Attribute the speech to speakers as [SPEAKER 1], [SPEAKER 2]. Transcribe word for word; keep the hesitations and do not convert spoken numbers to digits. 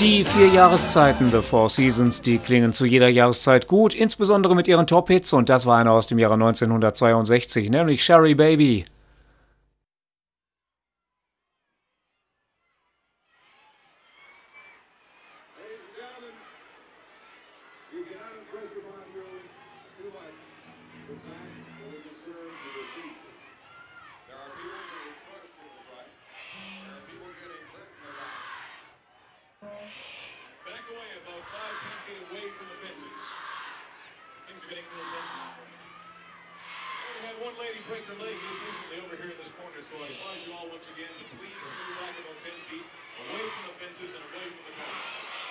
[SPEAKER 1] Die vier Jahreszeiten, The Four Seasons, die klingen zu jeder Jahreszeit gut, insbesondere mit ihren Top-Hits, und das war einer aus dem Jahre neunzehnhundertzweiundsechzig, nämlich Sherry Baby.
[SPEAKER 2] Back away about five, ten feet away from the fences. Things are getting a little tense. We had one lady break her leg just recently over here in this corner, so I advise you all once again to please move back about ten feet away from the fences and away from the corner.